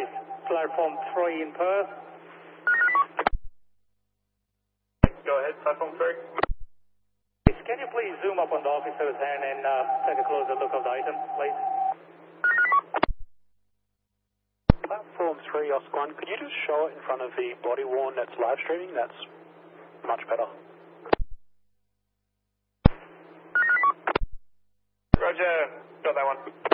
please. Platform 3 in Perth. Go ahead, platform 3. Can you please zoom up on the officer's hand and take a closer look of the item, please? Platform 3, Oscar 1, could you just show it in front of the body worn that's live streaming? That's much better. Roger, got that one.